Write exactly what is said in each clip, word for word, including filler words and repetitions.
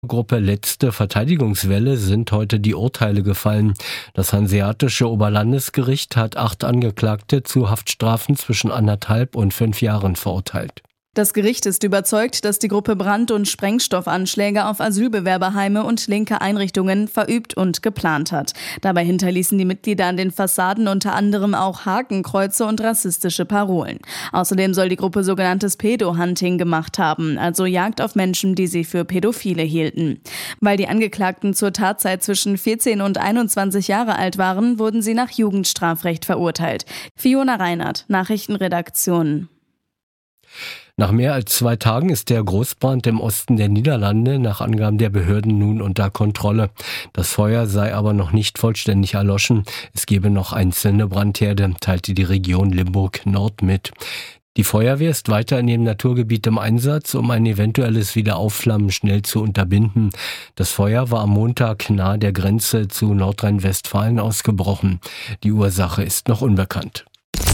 Gruppe Letzte Verteidigungswelle sind heute die Urteile gefallen. Das Hanseatische Oberlandesgericht hat acht Angeklagte zu Haftstrafen zwischen anderthalb und fünf Jahren verurteilt. Das Gericht ist überzeugt, dass die Gruppe Brand- und Sprengstoffanschläge auf Asylbewerberheime und linke Einrichtungen verübt und geplant hat. Dabei hinterließen die Mitglieder an den Fassaden unter anderem auch Hakenkreuze und rassistische Parolen. Außerdem soll die Gruppe sogenanntes Pedo-Hunting gemacht haben, also Jagd auf Menschen, die sie für Pädophile hielten. Weil die Angeklagten zur Tatzeit zwischen vierzehn und einundzwanzig Jahre alt waren, wurden sie nach Jugendstrafrecht verurteilt. Fiona Reinhardt, Nachrichtenredaktion. Nach mehr als zwei Tagen ist der Großbrand im Osten der Niederlande nach Angaben der Behörden nun unter Kontrolle. Das Feuer sei aber noch nicht vollständig erloschen. Es gebe noch einzelne Brandherde, teilte die Region Limburg Nord mit. Die Feuerwehr ist weiter in dem Naturgebiet im Einsatz, um ein eventuelles Wiederaufflammen schnell zu unterbinden. Das Feuer war am Montag nahe der Grenze zu Nordrhein-Westfalen ausgebrochen. Die Ursache ist noch unbekannt.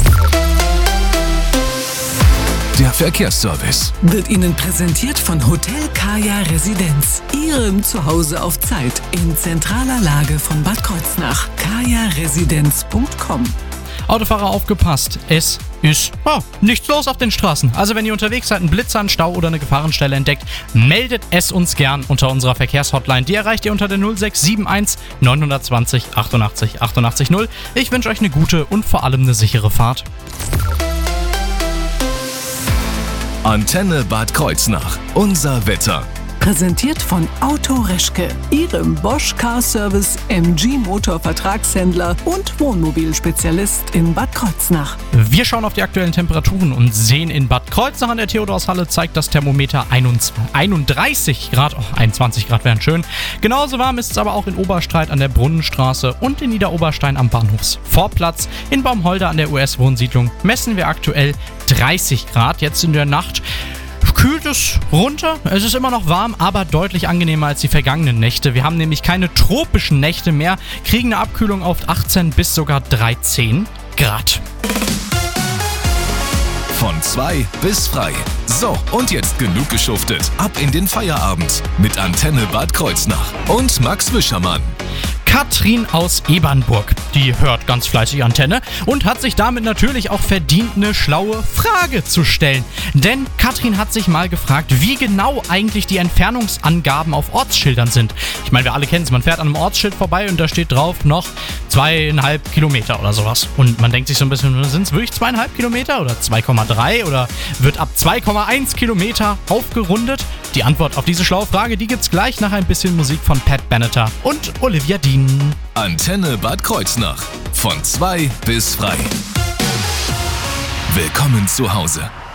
Der Verkehrsservice wird Ihnen präsentiert von Hotel Kaya Residenz, Ihrem Zuhause auf Zeit in zentraler Lage von Bad Kreuznach. kaya residenz punkt com. Autofahrer aufgepasst, es ist oh, nichts los auf den Straßen. Also wenn ihr unterwegs seid, einen Blitzer, einen Stau oder eine Gefahrenstelle entdeckt, meldet es uns gern unter unserer Verkehrshotline. Die erreicht ihr unter der null sechs sieben eins neun zwei null achtundachtzig achtundachtzig null. Ich wünsche euch eine gute und vor allem eine sichere Fahrt. Antenne Bad Kreuznach. Unser Wetter. Präsentiert von Auto Reschke, Ihrem Bosch Car Service M G Motor Vertragshändler und Wohnmobilspezialist in Bad Kreuznach. Wir schauen auf die aktuellen Temperaturen und sehen in Bad Kreuznach an der Theodorshalle zeigt das Thermometer einunddreißig Grad. Oh, einundzwanzig Grad wären schön. Genauso warm ist es aber auch in Oberstreit an der Brunnenstraße und in Niederoberstein am Bahnhofsvorplatz. In Baumholder an der U S-Wohnsiedlung messen wir aktuell dreißig Grad. Jetzt in der Nacht kühlt es runter. Es ist immer noch warm, aber deutlich angenehmer als die vergangenen Nächte. Wir haben nämlich keine tropischen Nächte mehr, kriegen eine Abkühlung auf achtzehn bis sogar dreizehn Grad. Von zwei bis frei. So, und jetzt genug geschuftet. Ab in den Feierabend mit Antenne Bad Kreuznach und Max Wischermann. Katrin aus Ebernburg, die hört ganz fleißig Antenne und hat sich damit natürlich auch verdient, eine schlaue Frage zu stellen. Denn Katrin hat sich mal gefragt, wie genau eigentlich die Entfernungsangaben auf Ortsschildern sind. Ich meine, wir alle kennen es, man fährt an einem Ortsschild vorbei und da steht drauf noch zweieinhalb Kilometer oder sowas. Und man denkt sich so ein bisschen, sind es wirklich zweieinhalb Kilometer oder zwei Komma drei oder wird ab zwei Komma eins Kilometer aufgerundet? Die Antwort auf diese schlaue Frage, die gibt's gleich nach ein bisschen Musik von Pat Benatar und Olivia Dean. Antenne Bad Kreuznach. Von zwei bis frei. Willkommen zu Hause.